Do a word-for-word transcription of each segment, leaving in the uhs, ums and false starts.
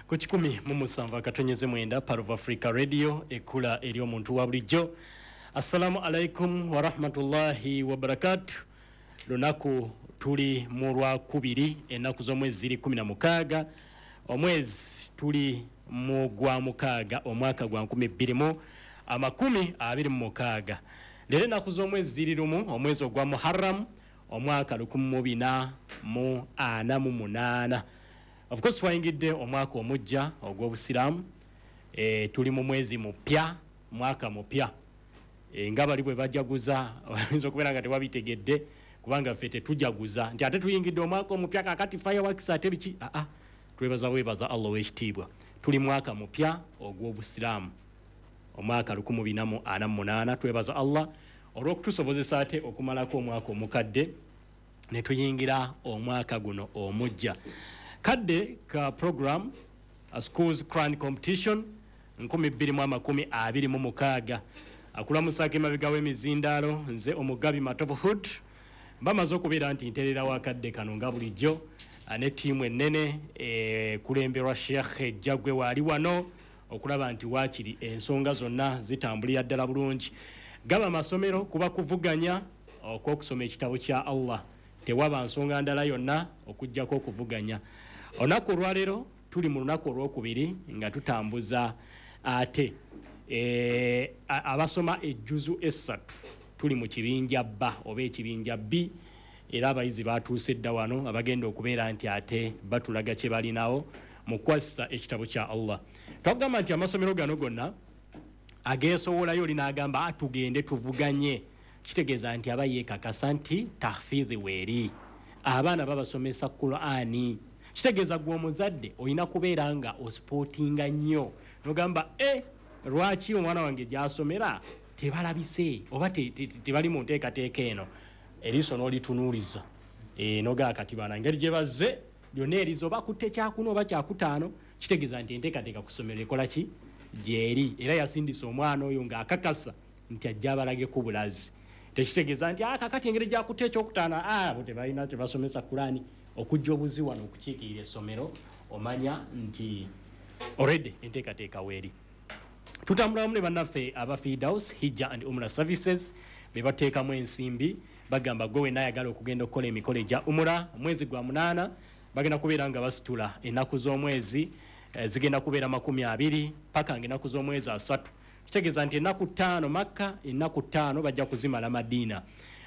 ku kikumi mu musanvu akatonyeze mwenda Part of Africa Radio ekula eri omuntu wa bulijjo. Assalamu alaikum wa rahmatullahi wa barakatuh. Lunaku tuli mu Lwakubiri ennaku z'omwezi ziri kumi na mukaaga omwezi tuli mu gwa mukaaga omwaka gwa nkumi bbiri mu amakumi abiri mu mukaaga. Lero ennaku z'omwezi ziri lumu omwezi ogwa Muharram omwaka lukumi mu bina mu ana mu munaana. Of course twayingidde omwaka omujja ogw'Obusiraamu, e, tuli mu mwezi mupya mwaka mupya. E, nga bali bwe bajaguza oyinza okubeera nga tewabitegedde kubanga ffe tetujaguza nti ate tuyingidde omwaka omupya kakati fireworks ate biki. Ah, ah, twebaza webaza Allah w'ekitiibwa. Tuli mwaka mupya ogw'Obusiraamu omwaka lukumi mu bina mu ana mu munaana. Twebaza Allah olw'okutusobozesa ate okumalako omwaka omukadde ne tuyingira omwaka guno omujja. Kadde ka program a schools Quran competition nkumi bbiri mu amakumi abiri mu mukaaga akulamusako emabega w'emizindaalo nze omugabi Matovu Hood bamaze okubeera nti nterera wakadde kano nga bulijjo ne ttiimu ennene ekulemberwa Sheikh Jagwe waali wano okulaba nti waakiri ensonga zonna zitambulira ddala bulungi. Gaba amasomero kuba kuvuganya okwokusoma ekitabo kya Allah, tewaba nsonga ndala yonna okujjako okuvuganya. Olunaku olwaleero tuli mu lunaku olwokubiri nga tutambuza ate e, abasoma ejjuzu essatu tuli mu kibinja bba oba ekibinja B era abayizi batuuse dda wano abagenda okubeera nti ate batulaga kye balinawo mu kwassa ekitabo kya Allah. Twagamba nti amasomero gano gonna ageesowolayo oli n'agamba atugende tuvuganye, kitegeeza nti aba yeekakasa nti tahfidhi weeri, abaana babasomesa Qur'ani. Kitegeeza gwe omuzadde olina kubeera nga osipootinga nnyo n'ogamba e lwaki omwana wange gy'asomera tebalabise oba tebali mu nteekateeka eno, eriiso n'olitunuuliza e, nogaa kati bana ngeri gye bazze lyonna erizo oba kutte kyakuna oba kyakutaano, kitegeeza nti enteekateeka ku ssomero ekola ki gyeri, era yasindisa omwana oyo ng'akakasa nti ajja abalage ku bulazi. Tekitegeeza nti kakati engeri gyakutta ekyokutaano abo tebalina tebasomesa Qur'ani. Okujja obuzi wano okukiikirira essomero omanya nti already enteekateeka weeri. Tutambula wamu ne bannaffe aba Firdaus Hijja and Umrah Services be bateekamu ensimbi bagamba gwe wenna ayagala okugenda okukola emikolo egya umura omwezi gwa munaana bagenda kubeera nga basitula ennaku z'omwezi eh, zigenda kubeera makumi abiri paka ng'ennaku z'omwezi asatu. Kitegeeza nti ennaku ttaano Makka, ennaku ttaano bajja kuzimala Madiina.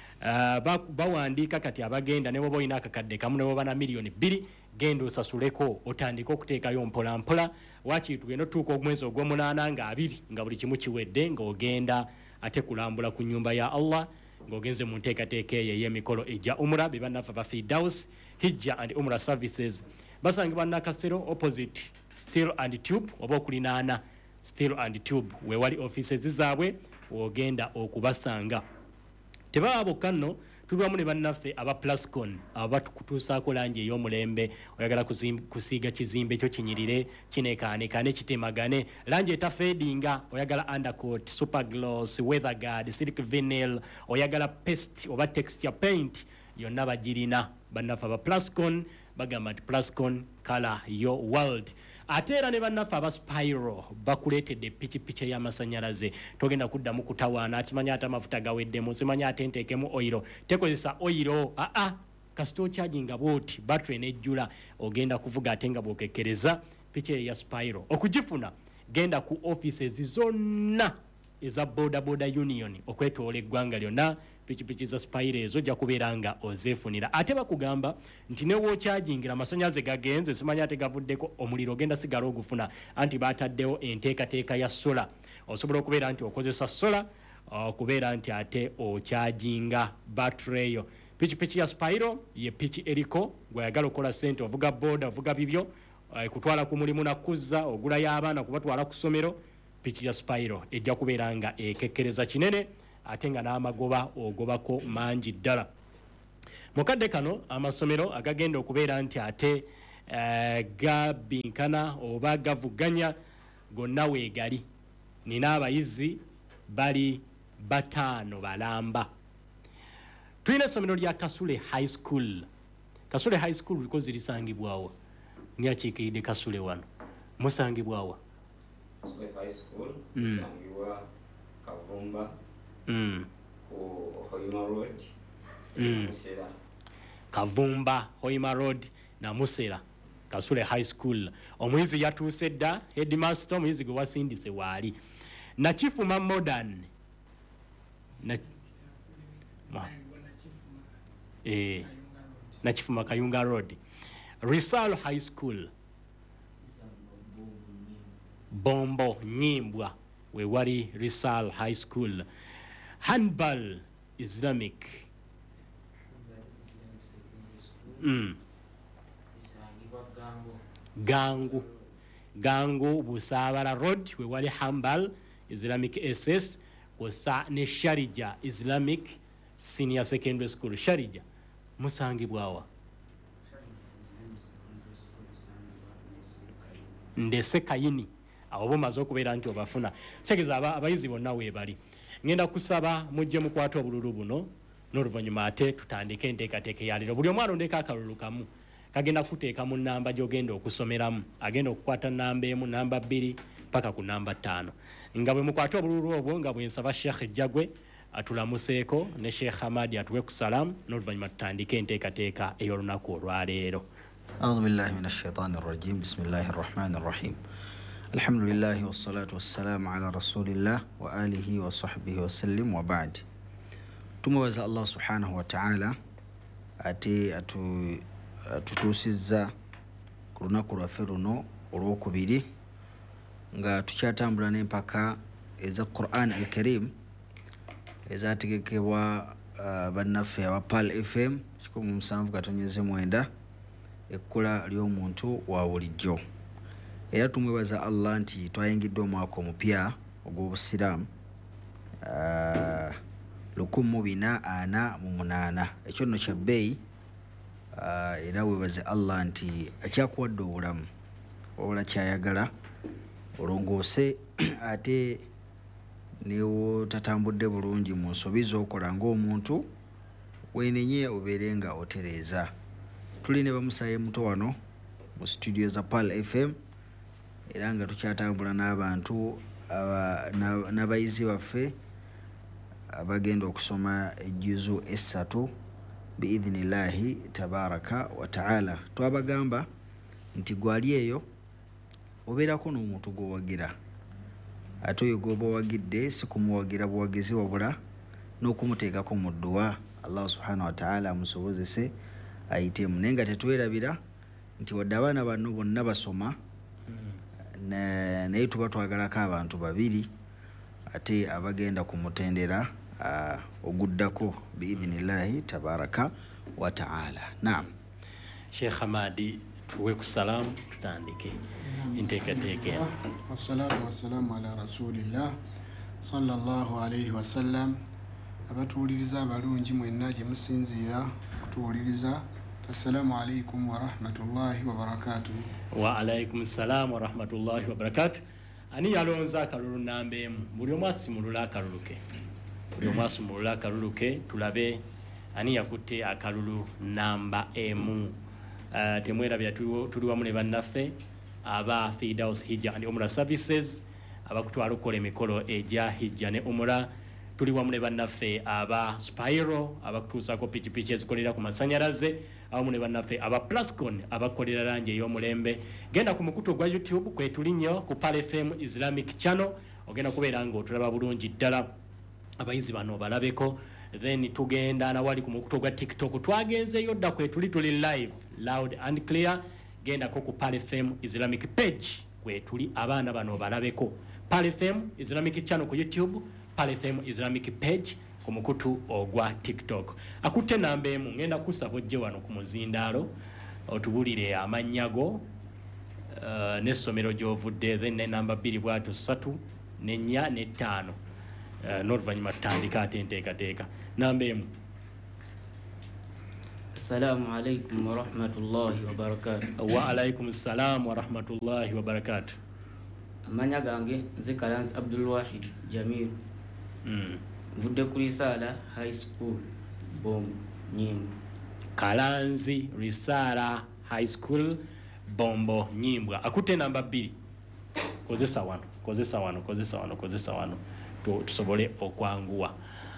Uh, bawandiika kati abagenda ne bwoba olina akakadde kamu ne bwoba na miliyoni bbiri genda osasuleko otandika okuteekayo mpola mpola waakiri tugenda otuuka omwezi ogw'omunaana nga abiri nga buli kimu kiwedde ng'ogenda ate kulambula ku nnyumba ya Allah ng'ogenze mu nteekateeka eyo ey'emikolo egya umura. Be bannaffe ba Firdaus Hijja and Umrah Services basangibwa Nakasero opposite Steel and Tube oba okulinaana Steel and Tube wewali offices zaabwe ogenda okubasanga. Tebaba bokka nno tulwamu ne bannaffe aba Plascon aba tukutuusaako langi ey'omulembe, oyagala kusiiga kizimbe kyo kinyirire kinekaanekane kitemagane langi etafeedinga, oyagala undercoat, supergloss, weatherguard, silk vinyl, oyagala paste oba texture paint, yonna bagirina bannaffe aba Plascon bagamba nti Plascon color your world. Ate era ne bannaffe aba Spyro bakuleetedde pikipiki ey'amasannyalaze, togenda kuddamu kutawaana akimanya ate amafuta gaweddemu simanya ate nteekemu oyiro, tekozesa oyiro aa ah, kasita okyaginga bwoti battery nejjula ogenda kuvuga ate nga bw'okekkereza piki eya Spyro. Okugifuna genda ku offices zonna eza Boda Boda Union okwetoola eggwanga lyonna, pikipiki za Spyro ezo ojja kubeera nga ozeefunira. Ate bakugamba nti ne w'okyajingira amasannyalaze gagenze simanya ate gavuddeko omuliro ogenda sigala ogufuna anti baataddewo enteekateeka ya sola, osobola okubeera nti okozesa sola okubeera nti ate okyajinga battery eyo. Pikipiki ya Spyro ye piki eriko gweyagala okukola ssente ovuga boda ovuga bibyo kutwala ku mulimu nakuzza ogula y'abaana kubatwala ku ssomero, piki ya Spyro ejja kubeera nga ekekkereza kinene ate nga n'amagoba ogobako mangi ddala. Mukadde kano amasomero agagenda okubeera nti ate uh, gabinkana oba gavuganya gonna weegali. Nina abayizi bali bataano balamba. Tulina essomero lya Kasule High School. Kasule High School liko zirisangibwawo. Nyakiikiridde Kasule wano. musangibwawa Kasule High School musangibwa Kavumba mm ku Hoima Road mm. Musera Kavumba Hoima Road na Musera Kasule High School omwizi yatuuse dda headmaster omwizi gwe wasindise waali na Kifuma Modern na ma. eh na Kifuma Kayunga Road Risal High School Bombo Nyimbwa we wali Risal High School Handball Islamic mm. Gangu Gangu Busabala Road we wali Handball Islamic S S kosa ne Sharija Islamic Senior Secondary School Sharija musangibwawa ndese kayini abo bomaze okubeera nti obafuna kyegeza aba abayizi bonna weebali ngenda kusaba mujje mukwata obululu buno n'oluvannyuma ate tutandike enteekateeka ya leero buli omwana ondeka akalulu kamu kagenda kuteeka mu namba gy'ogenda okusomeramu agenda okukwata namba emu namba bbiri paka ku namba ttaano nga bwe mukwata obululu obwo nga bwe nsaba Sheikh Jagwe atulamuseeko ne Sheikh Hamadi atuwe ku salamu n'oluvannyuma tutandike enteekateeka ey'olunaku olwaleero. أعوذ بالله من الشيطان الرجيم بسم الله الرحمن الرحيم الحمد لله والصلاة والسلام على رسول الله وآله وصحبه وسلم وبعد تموز الله سبحانه وتعالى أتي أتو أتوسيزا كروناku lwaffe luno olwokubiri nga tukyatambula n'empaka eza Quran al-Karim ezategekebwa uh, bannaffe aba Pal F M kikumi musanvu katonyeze mwenda ekkula ly'omuntu wa bulijjo era tumwebaza Allah nti twayingidde omwaka omupya ogw'obusiraamu uh, lukumu bina ana mu munaana ekyo nno kya bbeeyi uh, era webaze Allah nti akyakuwadde obulamu wabula kyayagala olongoose ate newo tatambudde bulungi mu nsobi z'okola ng'omuntu weenenye obeere nga otereeza. Tuli ne bamusaye muto wano mu studio za Pal F M era nga tukyatambula n'abantu n'abayizi baffe abagenda okusoma ejjuzu essatu biidhinillahi tabaraka wa taala. Twabagamba nti gwali eyo obeerako n'omuntu gwowagira ate oyo gwoba owagidde si kumuwagira buwagizi wabula n'okumuteekako mu dduwa Allah subhanahu wa taala amusobozese ayitemu naye nga tetwerabira nti wadde abaana bano bonna basoma naye tuba twagalako abantu babiri ate abagenda kumutendera uh, oguddako biidhinillahi tabaraka wa taala. Naam Sheikh Hamadi tuwe ku salamu tutandike enteekateeka. Wassalatu wassalamu ala rasulillah sallallahu alayhi wasallam. Abatuwuliriza abalungi mwenna gye musinziira kutuwuliriza, assalamu alaikum wa rahmatullahi wa barakatuh. Wa alaikum salam wa rahmatullahi wa barakatuh. Ani yalonza akalulu namba emu buli omu asimulula akalulu ke buli omu asimulula akalulu ke tulabe ani yakutte akalulu namba emu. Uh, temwerabira tuli wamu ne bannaffe aba Fidaus Hijja and Umrah Services abakutwala okukola emikolo egya hijja ne umrah. Tuli wamu ne bannaffe aba Spiro abakutuusako pikipiki ezikolera ku masanyalaze awamu ne bannaffe aba Plascon abakolera langi ey'omulembe. Genda ku mukutu gwa YouTube kwe tuli nnyo ku Pal F M Islamic Channel ogenda kubeera ng'otulaba bulungi ddala abayizi bano balabeko. Then tugenda nawali ku mukutu gwa TikTok twagenzeyo dda kwe tuli tuli live loud and clear. Genda ko ku Pal F M Islamic page kwe tuli abaana bano balabeko. Pal F M Islamic Channel ku YouTube, Pal F M Islamic page ku mukutu ogwa TikTok. Akutte namba emu ngenda kusaba ojje wano ku muzindaalo otubulire amanyago uh, n'essomero gy'ovudde, then ne namba bbiri bwatu ssatu ne nnya ne ttaano. Uh, n'oluvannyuma tutandika ate enteekateeka. Namba emu. Assalamu alaikum wa rahmatullahi wa barakatuh. Wa alaikum salam wa rahmatullahi wa barakatuh. Amanya gange nze Kalanzi Abdul Wahid Jamil. Mm. Mvudde ku Risala High School Bombo Nyimbwa. Kalanzi Risala High School Bombo Nyimbwa. Akutte namba bbiri. kozesa wano kozesa wano kozesa wano kozesa wano tusobole okwanguwa.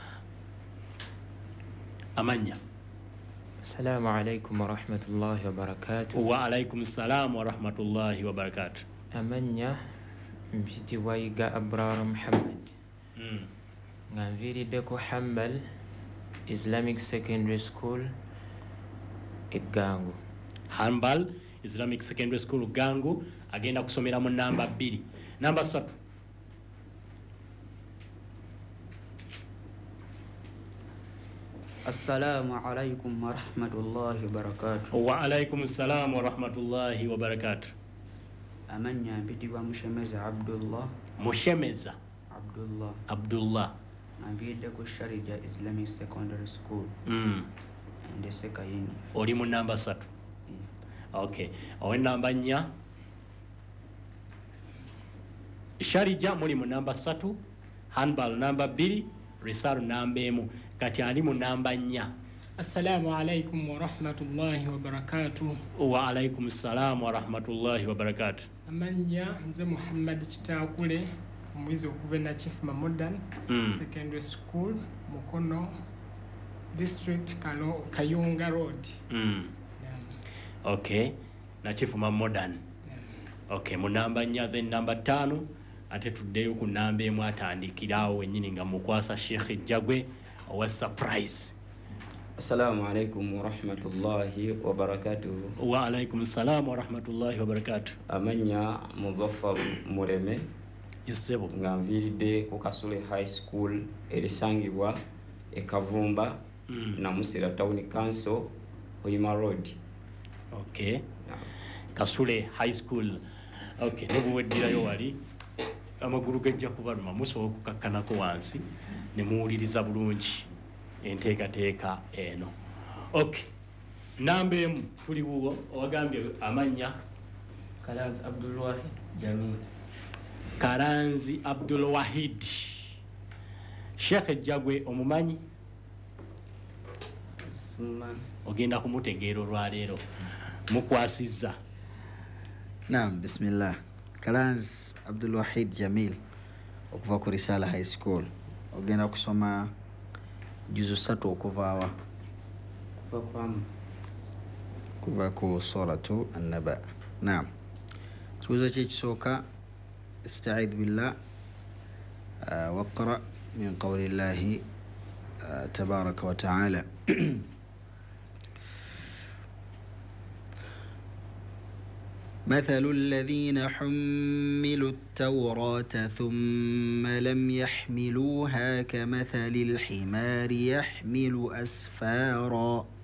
Amanya. Assalamu alaikum wa rahmatullahi wa barakatuh. Wa alaikum salam wa rahmatullahi wa barakatuh. Amanya mpiti waiga Abrara Muhammad. Mm. Nganvirideko Hambal Islamic Secondary School Gangu. Hambal Islamic Secondary School Gangu agenda kusomera mu namba bbiri. Namba satu. Assalamu alaikum wa rahmatullahi wa barakatuh. Wa alaikum salam wa rahmatullahi wa barakatuh. Amanya mpitibwa Mushemeza Abdullah. Mushemeza Abdullah. Abdullah. Nvirideko Sharija Islamic Secondary School. Mm. Ende Sekayini. Oli mu namba satu. Yeah. Okay. Owe namba nnya. Sharija muli mu namba satu. Handball namba bbiri. Risalu namba emu. Kati ali mu namba nnya. Assalamu alaikum wa rahmatullahi wa barakatuh. Wa alaikum salam wa rahmatullahi wa barakatuh. Amanya nze Muhammad Kitakule omwizi okuva na Chief Modern mm. Secondary School Mukono District Kalo, Kayunga Road. Mm. Yeah. Okay. Na Chief Modern. Yeah. Okay, mu namba nnya then namba tano ate tuddeyo ku namba emu atandikirawo wennyini nga mukwasa Sheikh Jagwe wa surprise. Assalamu alaikum wa rahmatullahi wa barakatuh. Wa alaikum salam wa rahmatullahi wa barakatuh. Amanya Muzaffar Mureme. Yesebo. Nganviridde ku Kasule High School erisangibwa e Kavumba mm. na Musira Town Council Hoima Road. Okay. Yeah. Kasule High School. Okay, nobu weddirayo wali amaguru gajja kubaluma musobola okukakkanako wansi ne muwuliriza bulungi enteekateeka eno. Okay. Namba emu tuli wuwo owagambye amanya Kalanzi Abdul Wahid Jamil. Kalanzi Abdul Wahid. Sheikh Jagwe omumanyi? Suman. Ogenda kumutegeera olwaleero mukwasizza. Naam, bismillah. Kalanzi Abdul Wahid Jamil okuva ku Risala High School. Ogenda kusoma juzu satu okuva wa Kuva kwamu. kuva ku suratu An-Naba. Naam. Kibuuzo kyekisooka استعيذ بالله آه واقرأ من قول الله آه تبارك وتعالى مثل الذين حملوا التوراة ثم لم يحملوها كمثل الحمار يحمل أسفارا